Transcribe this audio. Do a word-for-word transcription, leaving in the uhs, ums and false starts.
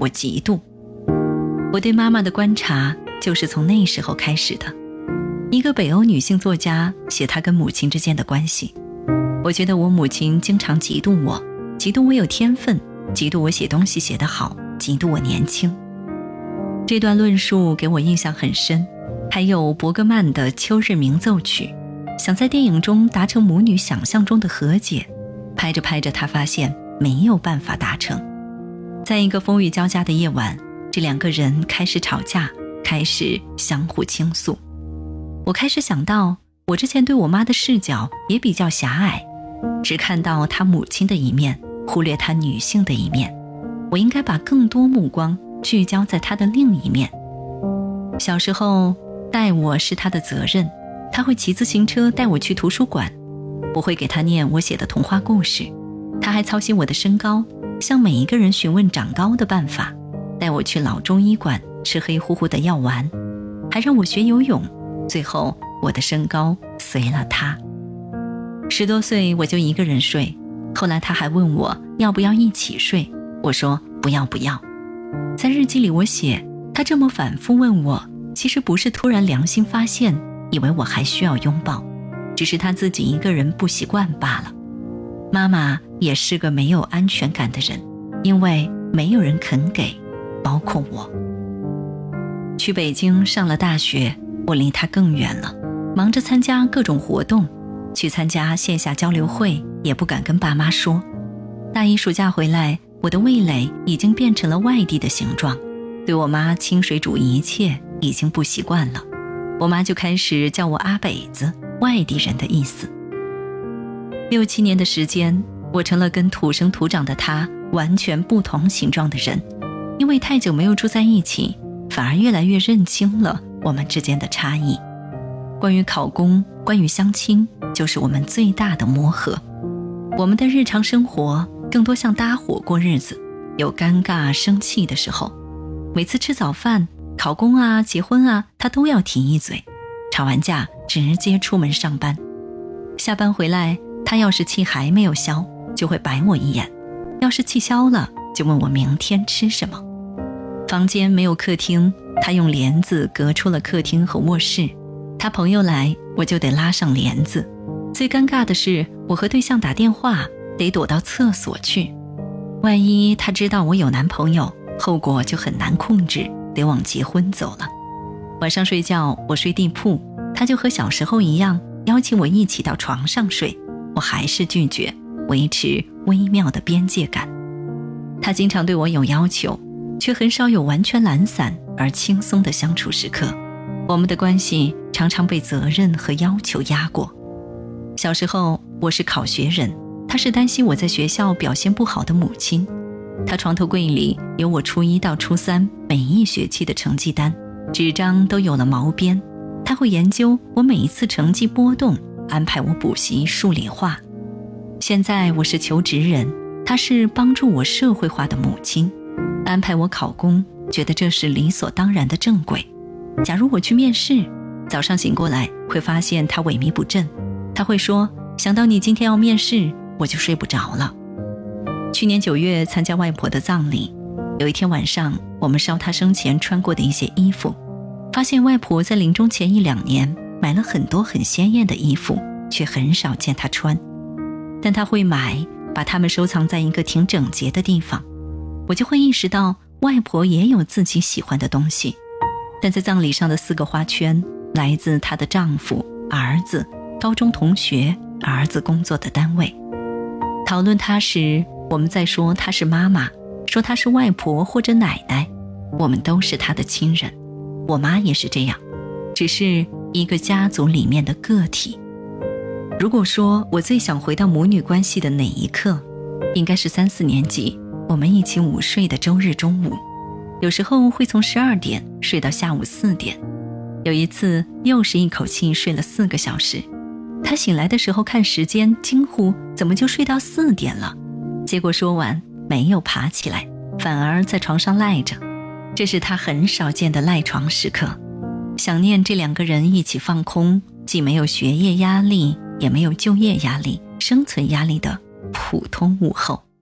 我嫉妒。我对妈妈的观察就是从那时候开始的。一个北欧女性作家写她跟母亲之间的关系，我觉得我母亲经常嫉妒我，嫉妒我有天分，嫉妒我写东西写得好，嫉妒我年轻。这段论述给我印象很深。还有伯格曼的《秋日鸣奏曲》，想在电影中达成母女想象中的和解，拍着拍着他发现没有办法达成。在一个风雨交加的夜晚，这两个人开始吵架，开始相互倾诉。我开始想到，我之前对我妈的视角也比较狭隘，只看到她母亲的一面，忽略她女性的一面。我应该把更多目光聚焦在她的另一面。小时候带我是她的责任，她会骑自行车带我去图书馆，我会给她念我写的童话故事。她还操心我的身高，向每一个人询问长高的办法，带我去老中医馆吃黑乎乎的药丸，还让我学游泳。最后我的身高随了她。十多岁我就一个人睡，后来她还问我要不要一起睡，我说不要不要。在日记里我写，她这么反复问我，其实不是突然良心发现，以为我还需要拥抱，只是她自己一个人不习惯罢了。妈妈也是个没有安全感的人，因为没有人肯给，包括我。去北京上了大学，我离她更远了，忙着参加各种活动，去参加线下交流会也不敢跟爸妈说。大一暑假回来，我的味蕾已经变成了外地的形状，对我妈清水煮一切已经不习惯了。我妈就开始叫我阿北子，外地人的意思。六七年的时间，我成了跟土生土长的她完全不同形状的人，因为太久没有住在一起，反而越来越认清了我们之间的差异。关于考公，关于相亲，就是我们最大的磨合。我们的日常生活更多像搭伙过日子，有尴尬生气的时候，每次吃早饭、考公啊、结婚啊，他都要提一嘴，吵完架直接出门上班。下班回来，他要是气还没有消，就会白我一眼，要是气消了，就问我明天吃什么。房间没有客厅，他用帘子隔出了客厅和卧室，他朋友来，我就得拉上帘子。最尴尬的是，我和对象打电话得躲到厕所去，万一他知道我有男朋友，后果就很难控制，得往结婚走了。晚上睡觉，我睡地铺，他就和小时候一样邀请我一起到床上睡，我还是拒绝，维持微妙的边界感。他经常对我有要求，却很少有完全懒散而轻松的相处时刻。我们的关系常常被责任和要求压过。小时候我是考学人，他是担心我在学校表现不好的母亲。他床头柜里有我初一到初三每一学期的成绩单，纸张都有了毛边。他会研究我每一次成绩波动，安排我补习数理化。现在我是求职人，他是帮助我社会化的母亲，安排我考公，觉得这是理所当然的正轨。假如我去面试，早上醒过来会发现他萎靡不振，他会说，想到你今天要面试，我就睡不着了。去年九月参加外婆的葬礼，有一天晚上，我们烧她生前穿过的一些衣服，发现外婆在临终前一两年买了很多很鲜艳的衣服，却很少见她穿。但她会买，把它们收藏在一个挺整洁的地方。我就会意识到，外婆也有自己喜欢的东西。但在葬礼上的四个花圈，来自她的丈夫、儿子、高中同学、儿子工作的单位。讨论她时，我们在说她是妈妈，说她是外婆或者奶奶，我们都是她的亲人。我妈也是这样，只是一个家族里面的个体。如果说我最想回到母女关系的哪一刻，应该是三四年级我们一起午睡的周日中午，有时候会从十二点睡到下午四点。有一次又是一口气睡了四个小时，他醒来的时候看时间，惊呼怎么就睡到四点了，结果说完没有爬起来，反而在床上赖着。这是他很少见的赖床时刻，想念这两个人一起放空，既没有学业压力，也没有就业压力、生存压力的普通午后。